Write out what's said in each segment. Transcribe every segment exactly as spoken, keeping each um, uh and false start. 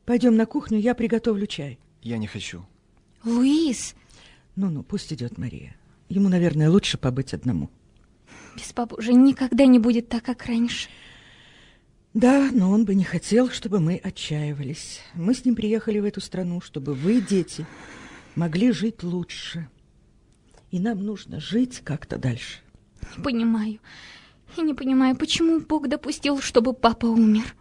Пойдем на кухню, я приготовлю чай. Я не хочу. Луис! Ну-ну, пусть идет Мария. Ему, наверное, лучше побыть одному. Без папы уже никогда не будет так, как раньше. Да, но он бы не хотел, чтобы мы отчаивались. Мы с ним приехали в эту страну, чтобы вы, дети, могли жить лучше. И нам нужно жить как-то дальше. Не понимаю. Я не понимаю, почему Бог допустил, чтобы папа умер.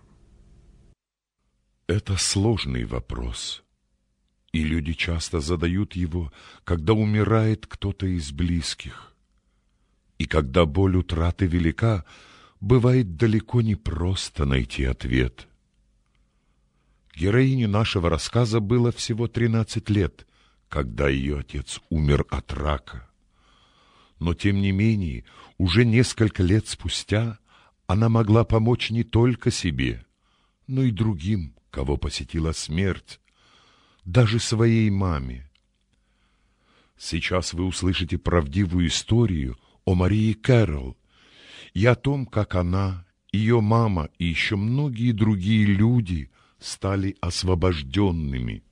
Это сложный вопрос. И люди часто задают его, когда умирает кто-то из близких. И когда боль утраты велика, бывает далеко не просто найти ответ. Героине нашего рассказа было всего тринадцать лет, когда ее отец умер от рака. Но, тем не менее, уже несколько лет спустя она могла помочь не только себе, но и другим, кого посетила смерть, даже своей маме. Сейчас вы услышите правдивую историю о Марии Кэрролл и о том, как она, ее мама и еще многие другие люди стали освобожденными.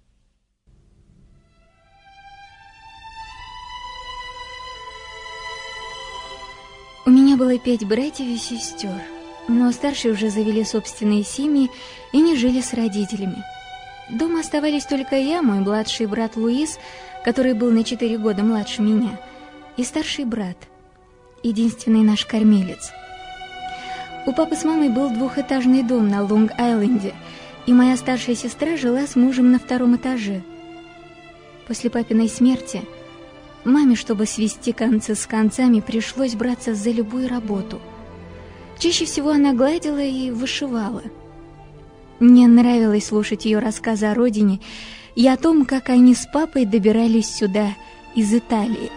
У меня было пять братьев и сестер, но старшие уже завели собственные семьи и не жили с родителями. Дома оставались только я, мой младший брат Луис, который был на четыре года младше меня, и старший брат, единственный наш кормилец. У папы с мамой был двухэтажный дом на Лонг-Айленде, и моя старшая сестра жила с мужем на втором этаже. После папиной смерти маме, чтобы свести концы с концами, пришлось браться за любую работу. Чаще всего она гладила и вышивала. Мне нравилось слушать ее рассказы о родине и о том, как они с папой добирались сюда из Италии.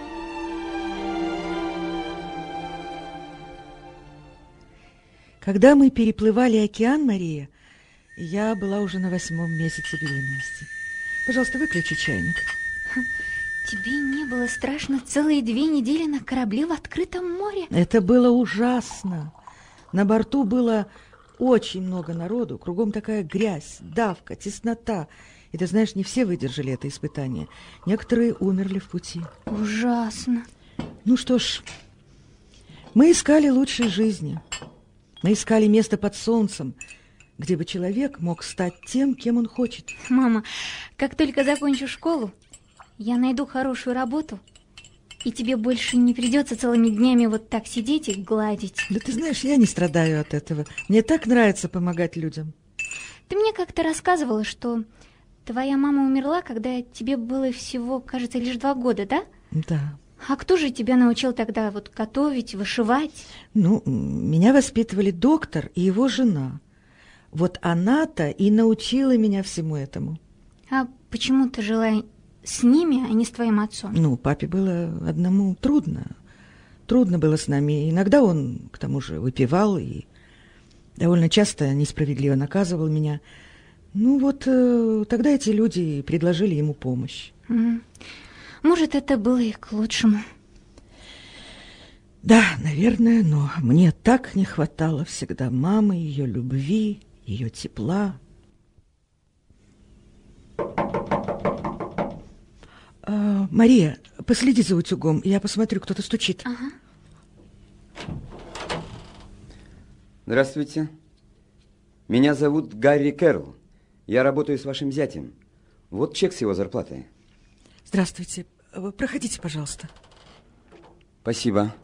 Когда мы переплывали океан, Мария, я была уже на восьмом месяце беременности. Пожалуйста, выключи чайник. Тебе не было страшно целые две недели на корабле в открытом море? Это было ужасно. На борту было очень много народу, кругом такая грязь, давка, теснота. И ты знаешь, не все выдержали это испытание. Некоторые умерли в пути. Ужасно. Ну что ж, мы искали лучшей жизни. Мы искали место под солнцем, где бы человек мог стать тем, кем он хочет. Мама, как только закончу школу, я найду хорошую работу, и тебе больше не придется целыми днями вот так сидеть и гладить. Да ты знаешь, я не страдаю от этого. Мне так нравится помогать людям. Ты мне как-то рассказывала, что твоя мама умерла, когда тебе было всего, кажется, лишь два года, да? Да. А кто же тебя научил тогда вот готовить, вышивать? Ну, меня воспитывали доктор и его жена. Вот она-то и научила меня всему этому. А почему ты жила с ними, а не с твоим отцом? Ну, папе было одному трудно. Трудно было с нами. Иногда он, к тому же, выпивал и довольно часто несправедливо наказывал меня. Ну вот, э, тогда эти люди предложили ему помощь. Mm. Может, это было и к лучшему. Да, наверное, но мне так не хватало всегда мамы, ее любви, ее тепла. А, Мария, последи за утюгом, я посмотрю, кто-то стучит. Ага. Здравствуйте. Меня зовут Гарри Кэрролл. Я работаю с вашим зятем. Вот чек с его зарплатой. Здравствуйте. Проходите, пожалуйста. Спасибо.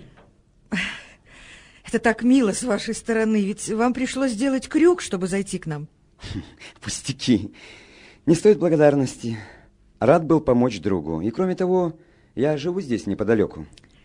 Это так мило с вашей стороны, ведь вам пришлось сделать крюк, чтобы зайти к нам. Пустяки. Не стоит благодарности. Рад был помочь другу. И кроме того, я живу здесь неподалеку.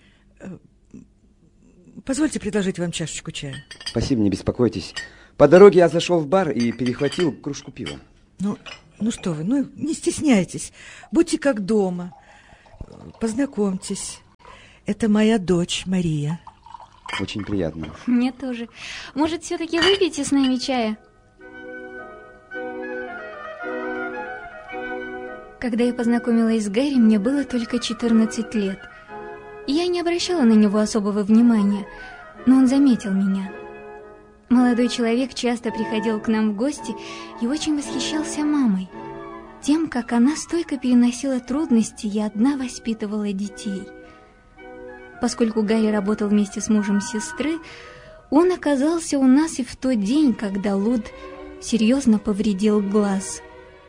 Позвольте предложить вам чашечку чая. Спасибо, не беспокойтесь. По дороге я зашел в бар и перехватил кружку пива. Ну, ну что вы, ну не стесняйтесь. Будьте как дома. Познакомьтесь. Это моя дочь Мария. Очень приятно. Мне тоже. Может, все-таки выпьете с нами чая? Когда я познакомилась с Гарри, мне было только четырнадцать лет. Я не обращала на него особого внимания, но он заметил меня. Молодой человек часто приходил к нам в гости и очень восхищался мамой, тем, как она стойко переносила трудности и одна воспитывала детей. Поскольку Гарри работал вместе с мужем сестры, он оказался у нас и в тот день, когда Луд серьезно повредил глаз.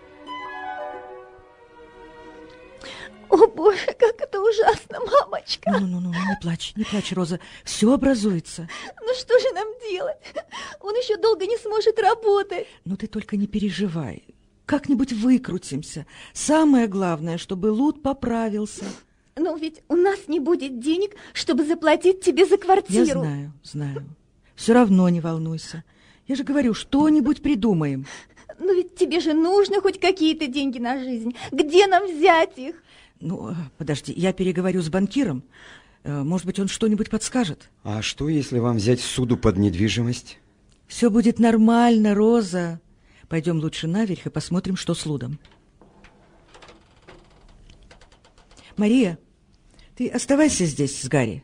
О, Боже, как это ужасно, мамочка! Ну-ну-ну, не плачь, не плачь, Роза, все образуется. Ну что же нам делать? Он еще долго не сможет работать. Ну ты только не переживай, как-нибудь выкрутимся. Самое главное, чтобы Луд поправился. Но ведь у нас не будет денег, чтобы заплатить тебе за квартиру. Я знаю, знаю. Все равно не волнуйся. Я же говорю, что-нибудь придумаем. Но ведь тебе же нужны хоть какие-то деньги на жизнь. Где нам взять их? Ну, подожди, я переговорю с банкиром. Может быть, он что-нибудь подскажет. А что, если вам взять суду под недвижимость? Все будет нормально, Роза. Пойдем лучше наверх и посмотрим, что с Лудом. Мария, ты оставайся здесь с Гарри.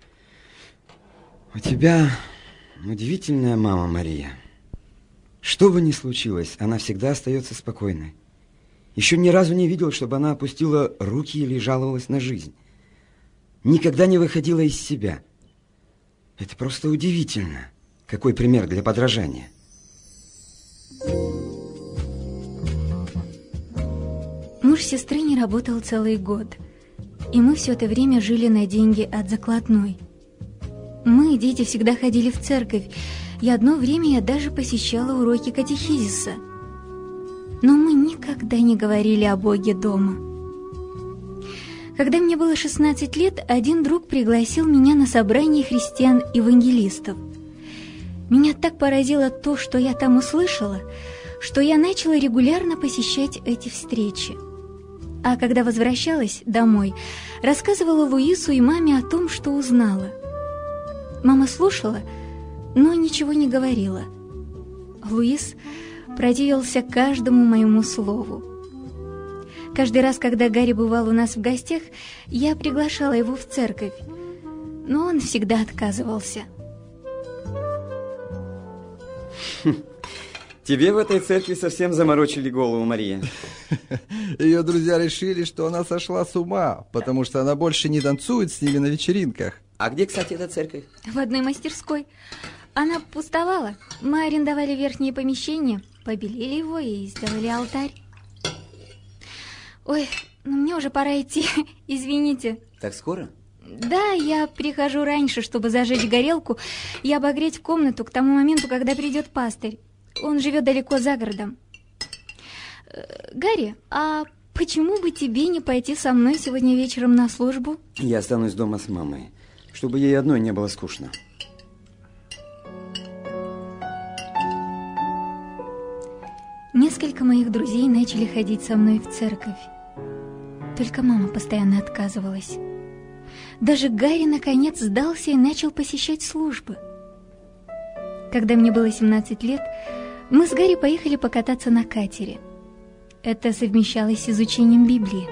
У тебя удивительная мама, Мария. Что бы ни случилось, она всегда остается спокойной. Еще ни разу не видел, чтобы она опустила руки или жаловалась на жизнь. Никогда не выходила из себя. Это просто удивительно. Какой пример для подражания. Муж сестры не работал целый год, и мы все это время жили на деньги от закладной. Мы, дети, всегда ходили в церковь, и одно время я даже посещала уроки катехизиса. Но мы никогда не говорили о Боге дома. Когда мне было шестнадцать лет, один друг пригласил меня на собрание христиан-евангелистов. Меня так поразило то, что я там услышала, что я начала регулярно посещать эти встречи. А когда возвращалась домой, рассказывала Луису и маме о том, что узнала. Мама слушала, но ничего не говорила. Луис противился каждому моему слову. Каждый раз, когда Гарри бывал у нас в гостях, я приглашала его в церковь, но он всегда отказывался. Тебе в этой церкви совсем заморочили голову, Мария. Ее друзья решили, что она сошла с ума, потому что она больше не танцует с ними на вечеринках. А где, кстати, эта церковь? В одной мастерской. Она пустовала. Мы арендовали верхние помещения, побелили его и сделали алтарь. Ой, ну мне уже пора идти, извините. Так скоро? Да, я прихожу раньше, чтобы зажечь горелку и обогреть комнату к тому моменту, когда придет пастырь. Он живет далеко за городом. Гарри, а почему бы тебе не пойти со мной сегодня вечером на службу? Я останусь дома с мамой, чтобы ей одной не было скучно. Несколько моих друзей начали ходить со мной в церковь. Только мама постоянно отказывалась. Даже Гарри наконец сдался и начал посещать службы. Когда мне было семнадцать лет, мы с Гарри поехали покататься на катере. Это совмещалось с изучением Библии.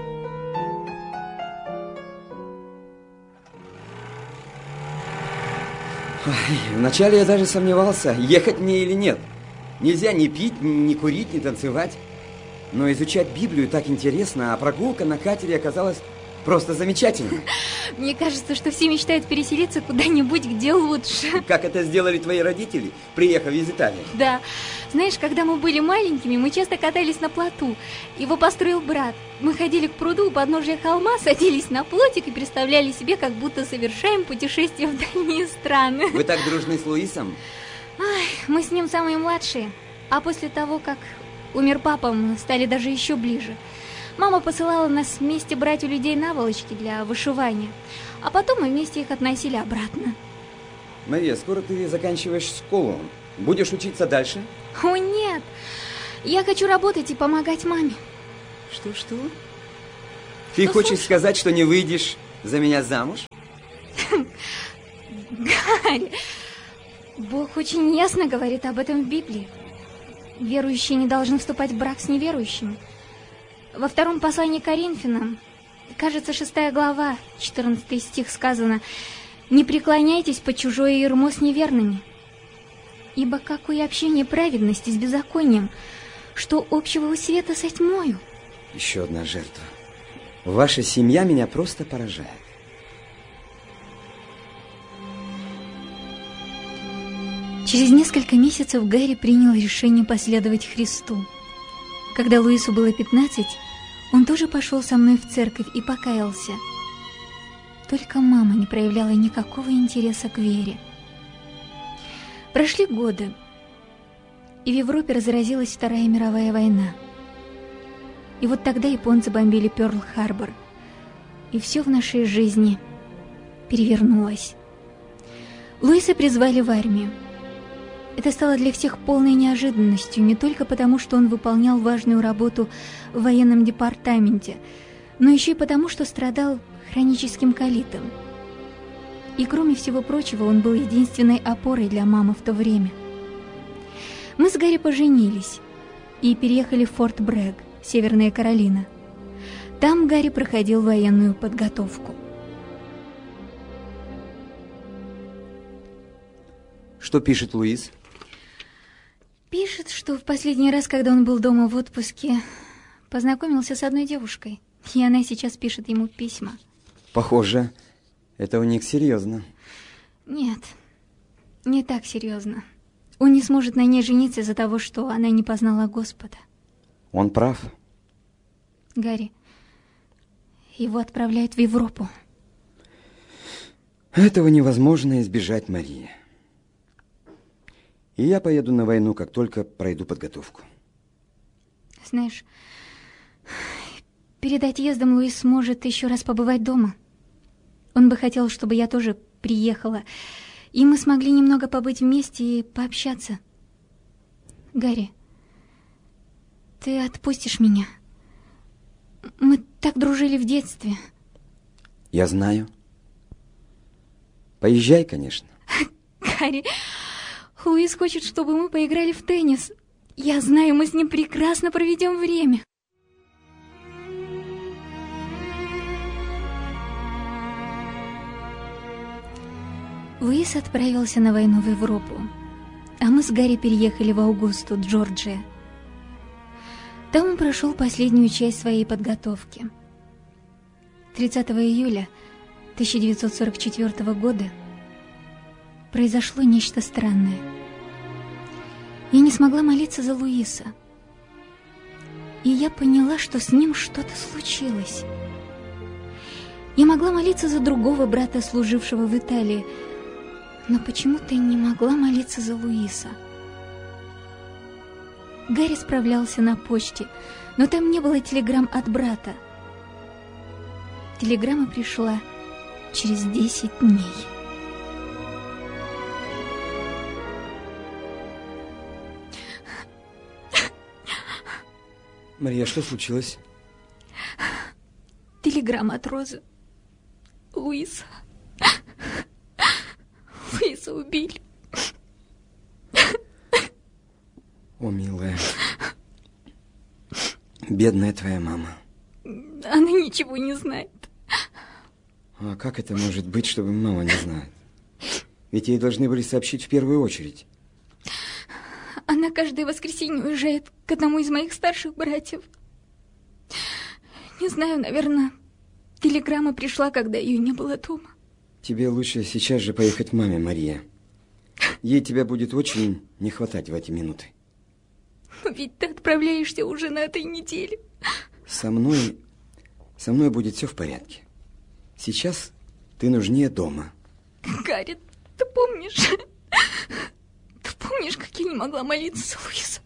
Ой, вначале я даже сомневался, ехать мне или нет. Нельзя ни пить, ни курить, ни танцевать. Но изучать Библию так интересно, а прогулка на катере оказалась просто замечательной. Мне кажется, что все мечтают переселиться куда-нибудь, где лучше. Как это сделали твои родители, приехав из Италии? Да. Знаешь, когда мы были маленькими, мы часто катались на плоту. Его построил брат. Мы ходили к пруду у подножия холма, садились на плотик и представляли себе, как будто совершаем путешествие в дальние страны. Вы так дружны с Луисом? Ай, мы с ним самые младшие. А после того, как умер папа, мы стали даже еще ближе. Мама посылала нас вместе брать у людей наволочки для вышивания, а потом мы вместе их относили обратно. Мария, скоро ты заканчиваешь школу. Будешь учиться дальше? О, нет! Я хочу работать и помогать маме. Что-что? Ты Что хочешь слушай? сказать, что не выйдешь за меня замуж? Гарри, Бог очень ясно говорит об этом в Библии. Верующие не должны вступать в брак с неверующими. Во втором послании к Коринфянам, кажется, шестая глава, четырнадцатый стих сказано: «Не преклоняйтесь под чужое ярмо с неверными». Ибо какое общение праведности с беззаконием, что общего у света со тьмою? Еще одна жертва. Ваша семья меня просто поражает. Через несколько месяцев Гарри принял решение последовать Христу. Когда Луису было пятнадцать, он тоже пошел со мной в церковь и покаялся. Только мама не проявляла никакого интереса к вере. Прошли годы, и в Европе разразилась Вторая мировая война. И вот тогда японцы бомбили Пёрл-Харбор, и все в нашей жизни перевернулось. Луиса призвали в армию. Это стало для всех полной неожиданностью, не только потому, что он выполнял важную работу в военном департаменте, но еще и потому, что страдал хроническим колитом. И кроме всего прочего, он был единственной опорой для мамы в то время. Мы с Гарри поженились и переехали в Форт Брэгг, Северная Каролина. Там Гарри проходил военную подготовку. Что пишет Луис? Пишет, что в последний раз, когда он был дома в отпуске, познакомился с одной девушкой, и она сейчас пишет ему письма. Похоже, это у них серьезно. Нет, не так серьезно. Он не сможет на ней жениться из-за того, что она не познала Господа. Он прав. Гарри, его отправляют в Европу. Этого невозможно избежать, Мария. И я поеду на войну, как только пройду подготовку. Знаешь, перед отъездом Луис сможет еще раз побывать дома. Он бы хотел, чтобы я тоже приехала, и мы смогли немного побыть вместе и пообщаться. Гарри, ты отпустишь меня? Мы так дружили в детстве. Я знаю. Поезжай, конечно. Гарри, Луис хочет, чтобы мы поиграли в теннис. Я знаю, мы с ним прекрасно проведем время. Луис отправился на войну в Европу, а мы с Гарри переехали в Аугусту, Джорджия. Там он прошел последнюю часть своей подготовки. тридцатого июля тысяча девятьсот сорок четвёртого года произошло нечто странное. Я не смогла молиться за Луиса, и я поняла, что с ним что-то случилось. Я могла молиться за другого брата, служившего в Италии, но почему-то не могла молиться за Луиса. Гарри справлялся на почте, но там не было телеграмм от брата. Телеграмма пришла через десять дней. Мария, что случилось? Телеграмма от Розы. Луиса. Луиса убили. О, милая. Бедная твоя мама. Она ничего не знает. А как это может быть, чтобы мама не знает? Ведь ей должны были сообщить в первую очередь. Она каждое воскресенье уезжает к одному из моих старших братьев. Не знаю, наверное, телеграмма пришла, когда ее не было дома. Тебе лучше сейчас же поехать к маме, Мария. Ей тебя будет очень не хватать в эти минуты. Но ведь ты отправляешься уже на этой неделе. Со мной... Со мной будет все в порядке. Сейчас ты нужнее дома. Гарри, ты помнишь... Ты помнишь, как я не могла молиться за Луиса?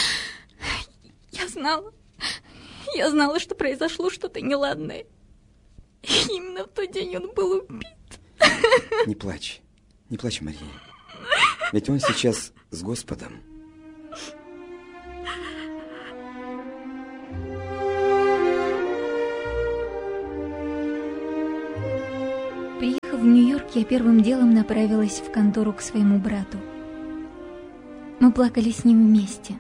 Я знала. Я знала, что произошло что-то неладное. И именно в тот день он был убит. Не плачь. Не плачь, Мария. Ведь он сейчас с Господом. Приехав в Нью-Йорк, я первым делом направилась в контору к своему брату. Мы плакали с ним вместе.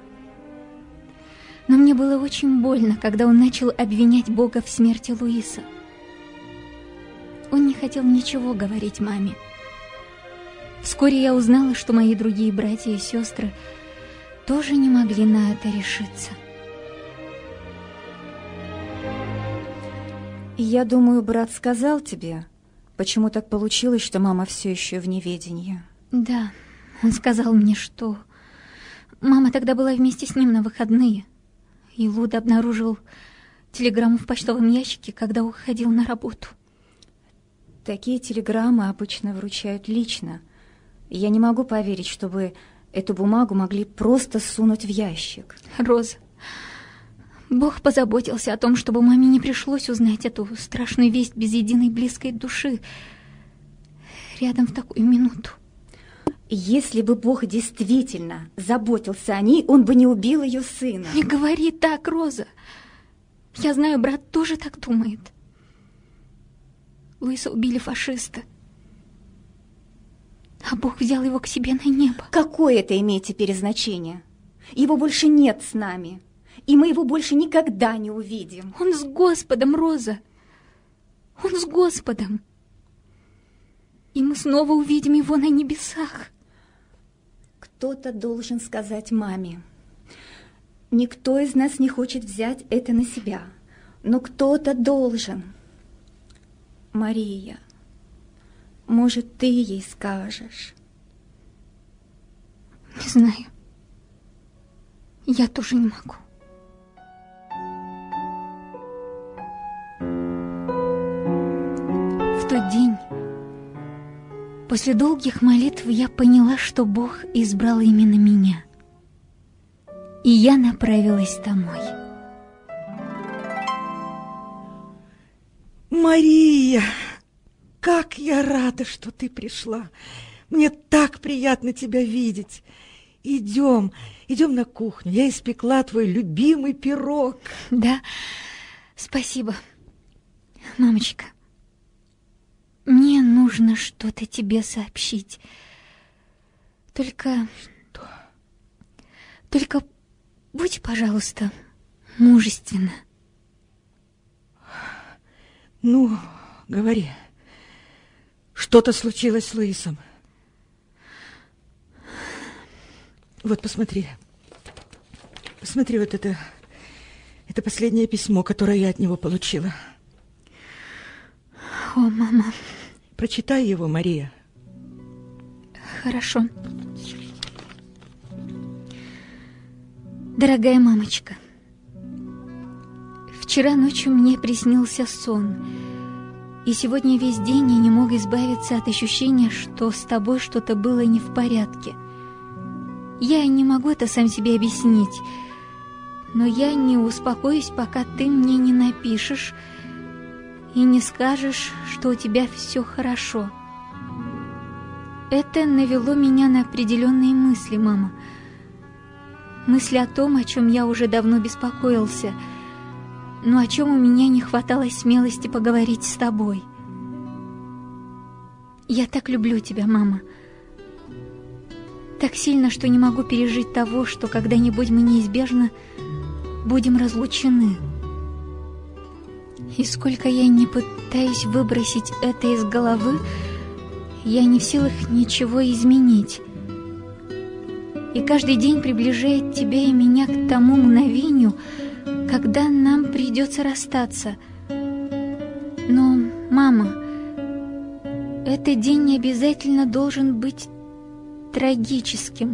Но мне было очень больно, когда он начал обвинять Бога в смерти Луиса. Он не хотел ничего говорить маме. Вскоре я узнала, что мои другие братья и сестры тоже не могли на это решиться. Я думаю, брат сказал тебе, почему так получилось, что мама все еще в неведении. Да, он сказал мне, что мама тогда была вместе с ним на выходные, и Луда обнаружил телеграмму в почтовом ящике, когда уходил на работу. Такие телеграммы обычно вручают лично. Я не могу поверить, чтобы эту бумагу могли просто сунуть в ящик. Роза, Бог позаботился о том, чтобы маме не пришлось узнать эту страшную весть без единой близкой души рядом в такую минуту. Если бы Бог действительно заботился о ней, он бы не убил ее сына. Не говори так, Роза. Я знаю, брат тоже так думает. Луиса убили фашисты, а Бог взял его к себе на небо. Какое это имеет теперь значение? Его больше нет с нами, и мы его больше никогда не увидим. Он с Господом, Роза. Он с Господом. И мы снова увидим его на небесах. Кто-то должен сказать маме. Никто из нас не хочет взять это на себя, но кто-то должен. Мария, может, ты ей скажешь? Не знаю. Я тоже не могу. В тот день, после долгих молитв, я поняла, что Бог избрал именно меня. И я направилась домой. Мария, как я рада, что ты пришла. Мне так приятно тебя видеть. Идем, идем на кухню. Я испекла твой любимый пирог. Да, спасибо. Мамочка, мне нужно что-то тебе сообщить. Только... Что? Только будь, пожалуйста, мужественна. Ну, говори. Что-то случилось с Луисом. Вот, посмотри. Посмотри, вот это... Это последнее письмо, которое я от него получила. О, мама. Прочитай его, Мария. Хорошо. Дорогая мамочка, вчера ночью мне приснился сон, и сегодня весь день я не мог избавиться от ощущения, что с тобой что-то было не в порядке. Я не могу это сам себе объяснить, но я не успокоюсь, пока ты мне не напишешь и не скажешь, что у тебя все хорошо. Это навело меня на определенные мысли, мама. Мысли о том, о чем я уже давно беспокоился, но о чем у меня не хватало смелости поговорить с тобой. Я так люблю тебя, мама. Так сильно, что не могу пережить того, что когда-нибудь мы неизбежно будем разлучены. И сколько я не пытаюсь выбросить это из головы, я не в силах ничего изменить. И каждый день приближает тебя и меня к тому мгновению, когда нам придется расстаться. Но, мама, этот день не обязательно должен быть трагическим.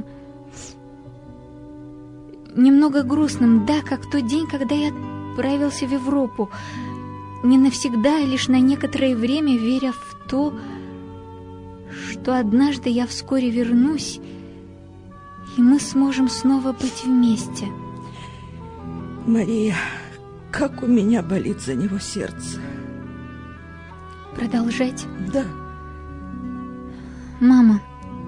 Немного грустным, да, как тот день, когда я отправился в Европу. Не навсегда, а лишь на некоторое время, веря в то, что однажды я вскоре вернусь, и мы сможем снова быть вместе. Мария, как у меня болит за него сердце. Продолжать? Да. Мама,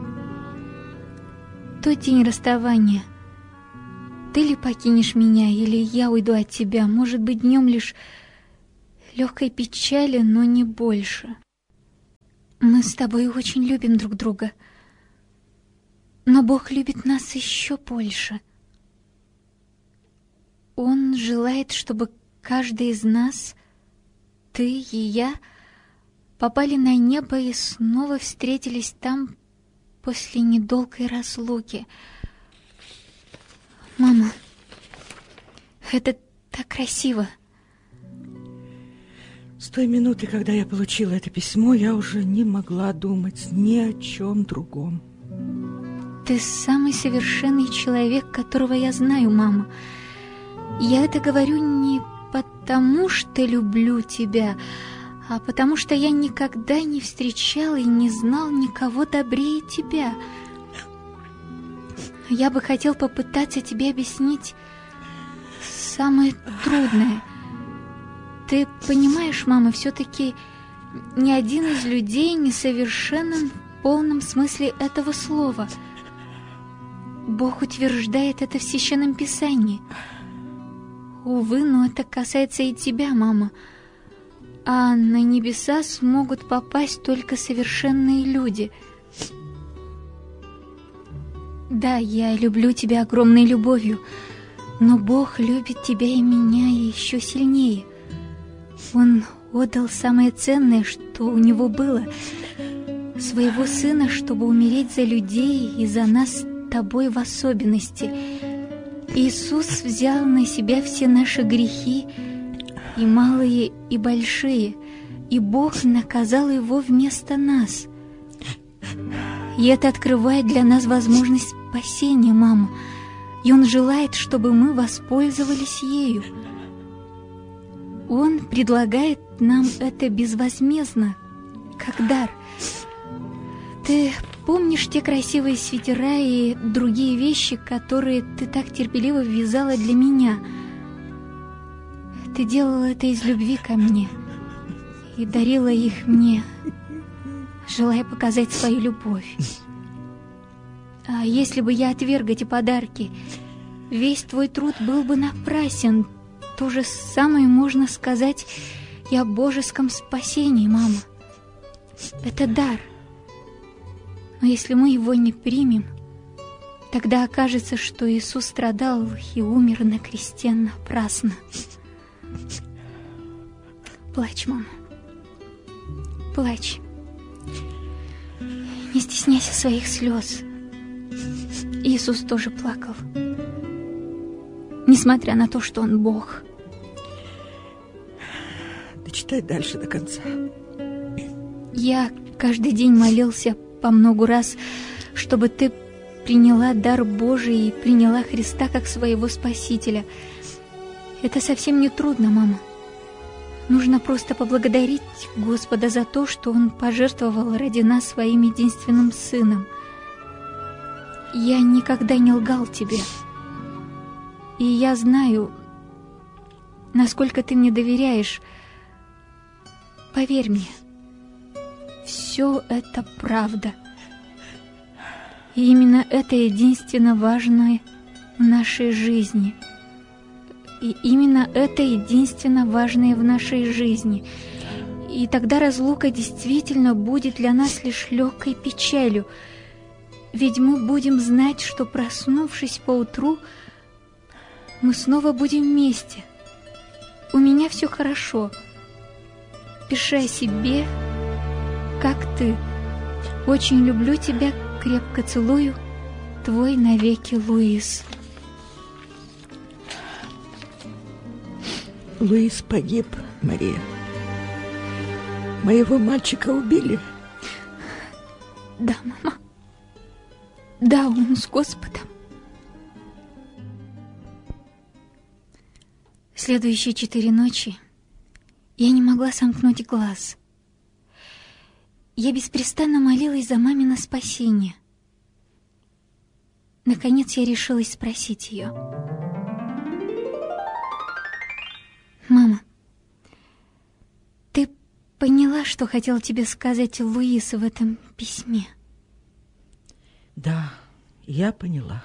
тот день расставания, ты ли покинешь меня, или я уйду от тебя? Может быть, днем лишь легкой печали, но не больше. Мы с тобой очень любим друг друга, но Бог любит нас еще больше. Он желает, чтобы каждый из нас, ты и я, попали на небо и снова встретились там после недолгой разлуки. Мама, это так красиво. С той минуты, когда я получила это письмо, я уже не могла думать ни о чем другом. Ты самый совершенный человек, которого я знаю, мама. Я это говорю не потому, что люблю тебя, а потому что я никогда не встречал и не знал никого добрее тебя. Я бы хотел попытаться тебе объяснить самое трудное. Ты понимаешь, мама, все-таки ни один из людей не совершенен в полном смысле этого слова. Бог утверждает это в Священном Писании. Увы, но это касается и тебя, мама. А на небеса смогут попасть только совершенные люди. Да, я люблю тебя огромной любовью, но Бог любит тебя и меня еще сильнее. Он отдал самое ценное, что у него было, своего сына, чтобы умереть за людей и за нас с тобой в особенности. Иисус взял на себя все наши грехи, и малые, и большие, и Бог наказал его вместо нас. И это открывает для нас возможность спасения, мама, и Он желает, чтобы мы воспользовались ею. Он предлагает нам это безвозмездно, как дар. Ты помнишь те красивые свитера и другие вещи, которые ты так терпеливо вязала для меня? Ты делала это из любви ко мне и дарила их мне, желая показать свою любовь. А если бы я отверг эти подарки, весь твой труд был бы напрасен. То же самое можно сказать и о божеском спасении, мама. Это дар. Но если мы его не примем, тогда окажется, что Иисус страдал и умер на кресте напрасно. Плачь, мама. Плачь. Не стесняйся своих слез. Иисус тоже плакал, несмотря на то, что Он Бог. Дочитай дальше до конца. Я каждый день молился по многу раз, чтобы ты приняла дар Божий и приняла Христа как своего Спасителя. Это совсем не трудно, мама. Нужно просто поблагодарить Господа за то, что Он пожертвовал ради нас своим единственным Сыном. Я никогда не лгал тебе. И я знаю, насколько ты мне доверяешь. Поверь мне, все это правда. И именно это единственно важное в нашей жизни. И именно это единственно важное в нашей жизни. И тогда разлука действительно будет для нас лишь легкой печалью. Ведь мы будем знать, что, проснувшись поутру, мы снова будем вместе. У меня все хорошо. Пиши о себе, как ты. Очень люблю тебя, крепко целую. Твой навеки, Луис. Луис погиб, Мария. Моего мальчика убили. Да, мама. Да, он с Господом. Следующие четыре ночи я не могла сомкнуть глаз. Я беспрестанно молилась за мамино спасение. Наконец я решилась спросить ее. Мама, ты поняла, что хотел тебе сказать Луис в этом письме? Да, я поняла.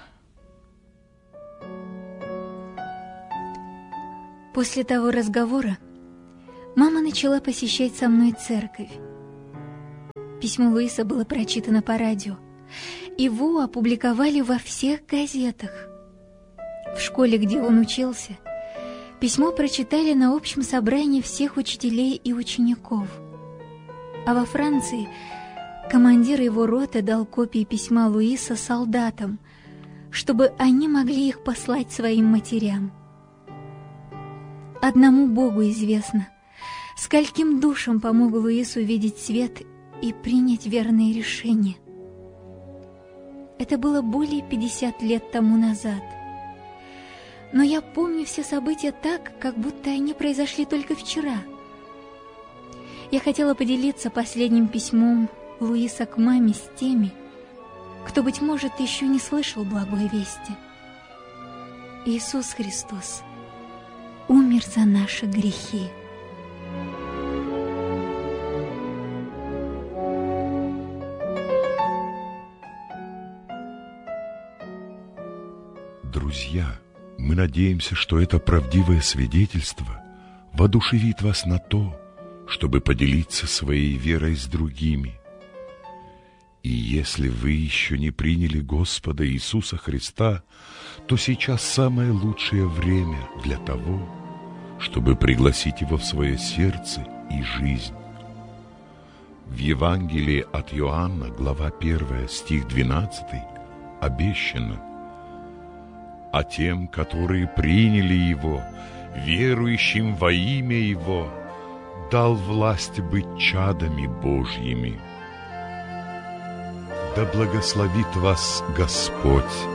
После того разговора мама начала посещать со мной церковь. Письмо Луиса было прочитано по радио. Его опубликовали во всех газетах. В школе, где он учился, письмо прочитали на общем собрании всех учителей и учеников. А во Франции командир его роты дал копии письма Луиса солдатам, чтобы они могли их послать своим матерям. Одному Богу известно, скольким душам помог Луис увидеть свет и принять верные решения. Это было более пятьдесят лет тому назад. Но я помню все события так, как будто они произошли только вчера. Я хотела поделиться последним письмом Луиса к маме с теми, кто, быть может, еще не слышал благой вести. Иисус Христос умер за наши грехи. Друзья, мы надеемся, что это правдивое свидетельство воодушевит вас на то, чтобы поделиться своей верой с другими. И если вы еще не приняли Господа Иисуса Христа, то сейчас самое лучшее время для того, чтобы пригласить Его в свое сердце и жизнь. В Евангелии от Иоанна, глава первая, стих двенадцатый, обещано: «А тем, которые приняли Его, верующим во имя Его, дал власть быть чадами Божьими». Да благословит вас Господь